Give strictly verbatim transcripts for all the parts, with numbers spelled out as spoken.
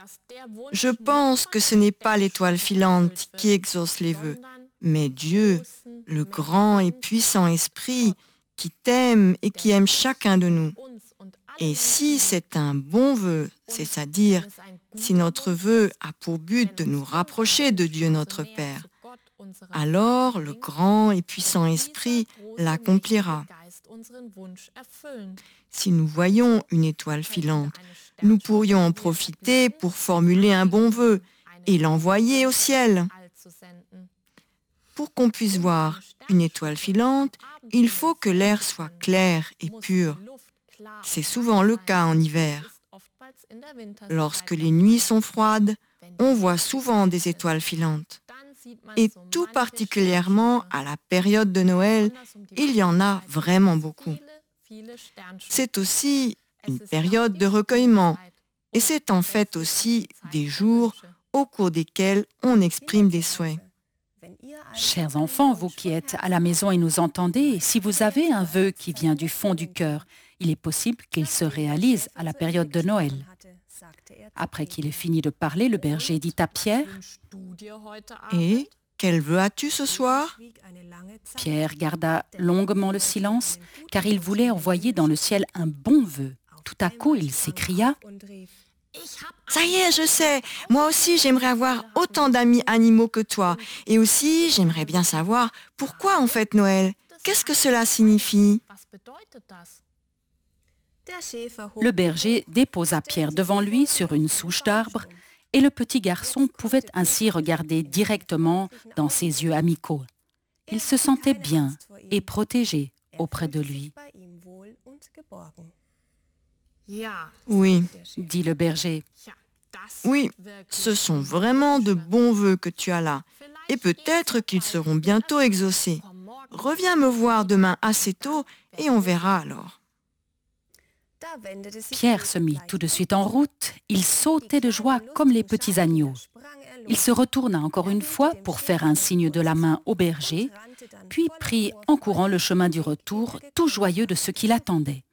Je pense que ce n'est pas l'étoile filante qui exauce les vœux, mais Dieu, le grand et puissant Esprit, qui t'aime et qui aime chacun de nous. Et si c'est un bon vœu, c'est-à-dire si notre vœu a pour but de nous rapprocher de Dieu notre Père, alors le grand et puissant Esprit l'accomplira. Si nous voyons une étoile filante, nous pourrions en profiter pour formuler un bon vœu et l'envoyer au ciel. Pour qu'on puisse voir une étoile filante, il faut que l'air soit clair et pur. C'est souvent le cas en hiver. Lorsque les nuits sont froides, on voit souvent des étoiles filantes. Et tout particulièrement à la période de Noël, il y en a vraiment beaucoup. C'est aussi une période de recueillement et c'est en fait aussi des jours au cours desquels on exprime des souhaits. Chers enfants, vous qui êtes à la maison et nous entendez, si vous avez un vœu qui vient du fond du cœur, il est possible qu'il se réalise à la période de Noël. Après qu'il ait fini de parler, le berger dit à Pierre : « Et quel vœu as-tu ce soir ?» Pierre garda longuement le silence, car il voulait envoyer dans le ciel un bon vœu. Tout à coup, il s'écria : « Ça y est, je sais, moi aussi j'aimerais avoir autant d'amis animaux que toi. Et aussi, j'aimerais bien savoir pourquoi on fête Noël. Qu'est-ce que cela signifie ?» Le berger déposa Pierre devant lui sur une souche d'arbre et le petit garçon pouvait ainsi regarder directement dans ses yeux amicaux. Il se sentait bien et protégé auprès de lui. « Oui, dit le berger. Oui, ce sont vraiment de bons vœux que tu as là, et peut-être qu'ils seront bientôt exaucés. Reviens me voir demain assez tôt et on verra alors. » Pierre se mit tout de suite en route. Il sautait de joie comme les petits agneaux. Il se retourna encore une fois pour faire un signe de la main au berger, puis prit en courant le chemin du retour, tout joyeux de ce qui l'attendait.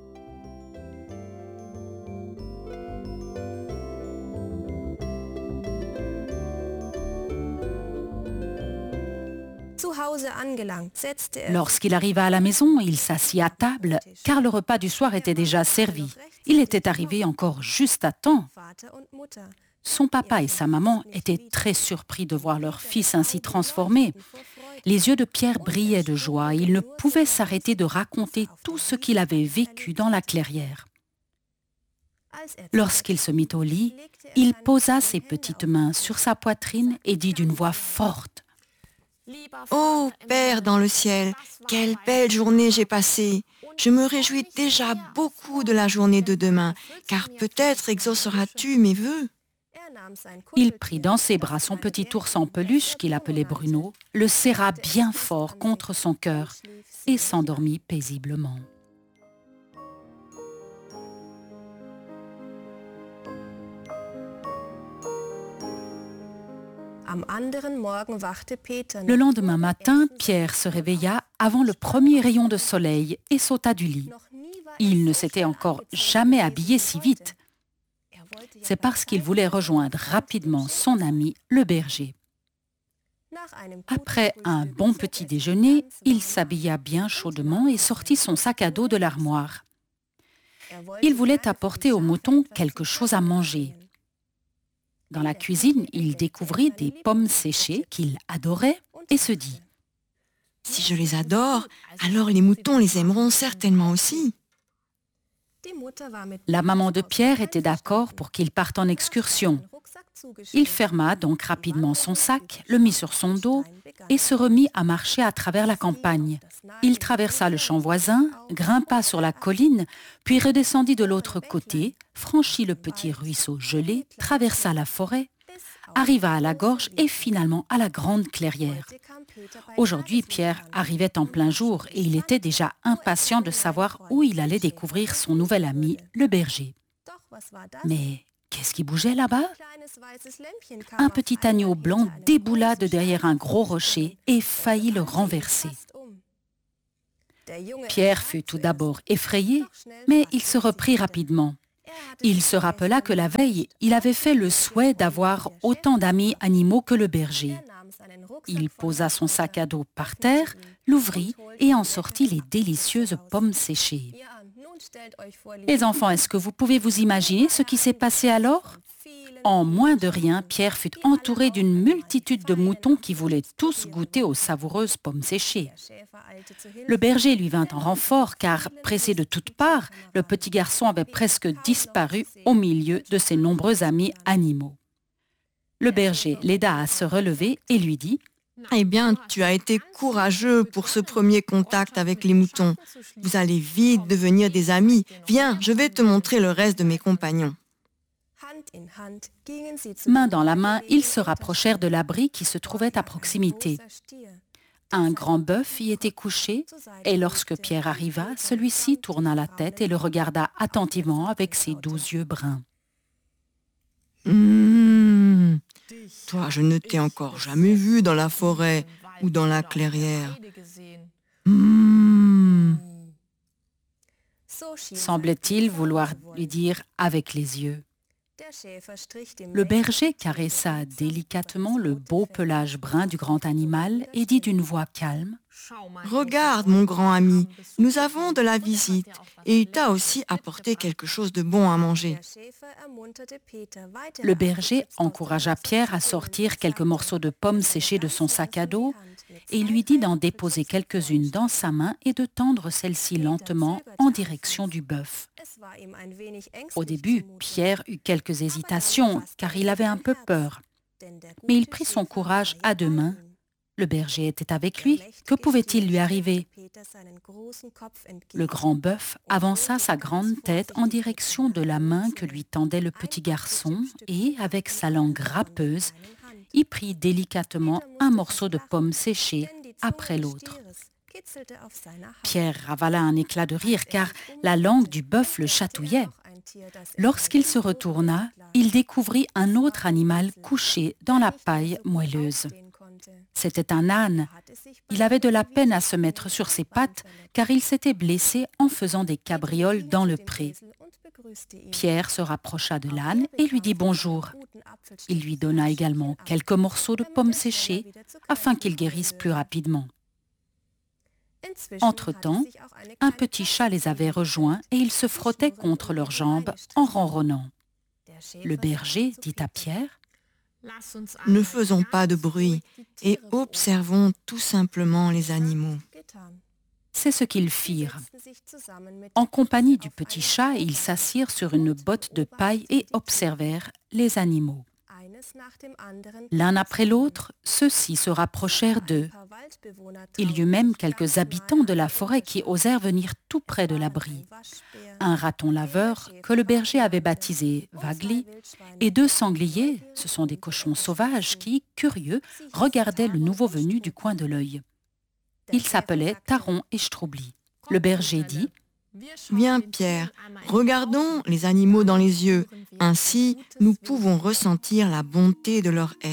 Lorsqu'il arriva à la maison, il s'assit à table, car le repas du soir était déjà servi. Il était arrivé encore juste à temps. Son papa et sa maman étaient très surpris de voir leur fils ainsi transformé. Les yeux de Pierre brillaient de joie. Il ne pouvait s'arrêter de raconter tout ce qu'il avait vécu dans la clairière. Lorsqu'il se mit au lit, il posa ses petites mains sur sa poitrine et dit d'une voix forte : « Oh, Père dans le ciel, quelle belle journée j'ai passée. Je me réjouis déjà beaucoup de la journée de demain, car peut-être exauceras-tu mes vœux. » Il prit dans ses bras son petit ours en peluche qu'il appelait Bruno, le serra bien fort contre son cœur et s'endormit paisiblement. Le lendemain matin, Pierre se réveilla avant le premier rayon de soleil et sauta du lit. Il ne s'était encore jamais habillé si vite. C'est parce qu'il voulait rejoindre rapidement son ami, le berger. Après un bon petit déjeuner, il s'habilla bien chaudement et sortit son sac à dos de l'armoire. Il voulait apporter aux moutons quelque chose à manger. Dans la cuisine, il découvrit des pommes séchées qu'il adorait et se dit : « Si je les adore, alors les moutons les aimeront certainement aussi. » La maman de Pierre était d'accord pour qu'il parte en excursion. Il ferma donc rapidement son sac, le mit sur son dos et se remit à marcher à travers la campagne. Il traversa le champ voisin, grimpa sur la colline, puis redescendit de l'autre côté, franchit le petit ruisseau gelé, traversa la forêt, arriva à la gorge et finalement à la grande clairière. Aujourd'hui, Pierre arrivait en plein jour et il était déjà impatient de savoir où il allait découvrir son nouvel ami, le berger. Mais qu'est-ce qui bougeait là-bas ? Un petit agneau blanc déboula de derrière un gros rocher et faillit le renverser. Pierre fut tout d'abord effrayé, mais il se reprit rapidement. Il se rappela que la veille, il avait fait le souhait d'avoir autant d'amis animaux que le berger. Il posa son sac à dos par terre, l'ouvrit et en sortit les délicieuses pommes séchées. Les enfants, est-ce que vous pouvez vous imaginer ce qui s'est passé alors? En moins de rien, Pierre fut entouré d'une multitude de moutons qui voulaient tous goûter aux savoureuses pommes séchées. Le berger lui vint en renfort car, pressé de toutes parts, le petit garçon avait presque disparu au milieu de ses nombreux amis animaux. Le berger l'aida à se relever et lui dit « Eh bien, tu as été courageux pour ce premier contact avec les moutons. Vous allez vite devenir des amis. Viens, je vais te montrer le reste de mes compagnons. » Main dans la main, ils se rapprochèrent de l'abri qui se trouvait à proximité. Un grand bœuf y était couché et lorsque Pierre arriva, celui-ci tourna la tête et le regarda attentivement avec ses doux yeux bruns. Mmh. Toi, je ne t'ai encore jamais vu dans la forêt ou dans la clairière. Mmh. Semblait-il vouloir lui dire avec les yeux. Le berger caressa délicatement le beau pelage brun du grand animal et dit d'une voix calme « Regarde, mon grand ami, nous avons de la visite et il t'a aussi apporté quelque chose de bon à manger. » Le berger encouragea Pierre à sortir quelques morceaux de pommes séchées de son sac à dos et lui dit d'en déposer quelques-unes dans sa main et de tendre celles-ci lentement en direction du bœuf. Au début, Pierre eut quelques hésitations car il avait un peu peur. Mais il prit son courage à deux mains. Le berger était avec lui. Que pouvait-il lui arriver? Le grand bœuf avança sa grande tête en direction de la main que lui tendait le petit garçon et, avec sa langue râpeuse, y prit délicatement un morceau de pomme séchée après l'autre. Pierre ravala un éclat de rire car la langue du bœuf le chatouillait. Lorsqu'il se retourna, il découvrit un autre animal couché dans la paille moelleuse. C'était un âne. Il avait de la peine à se mettre sur ses pattes car il s'était blessé en faisant des cabrioles dans le pré. Pierre se rapprocha de l'âne et lui dit bonjour. Il lui donna également quelques morceaux de pommes séchées afin qu'il guérisse plus rapidement. Entre-temps, un petit chat les avait rejoints et ils se frottaient contre leurs jambes en ronronnant. Le berger dit à Pierre « Ne faisons pas de bruit et observons tout simplement les animaux. » C'est ce qu'ils firent. En compagnie du petit chat, ils s'assirent sur une botte de paille et observèrent les animaux. L'un après l'autre, ceux-ci se rapprochèrent d'eux. Il y eut même quelques habitants de la forêt qui osèrent venir tout près de l'abri. Un raton laveur que le berger avait baptisé Wagli et deux sangliers, ce sont des cochons sauvages qui, curieux, regardaient le nouveau venu du coin de l'œil. Ils s'appelaient Taron et Stroubli. Le berger dit « Viens Pierre, regardons les animaux dans les yeux, ainsi nous pouvons ressentir la bonté de leur être. »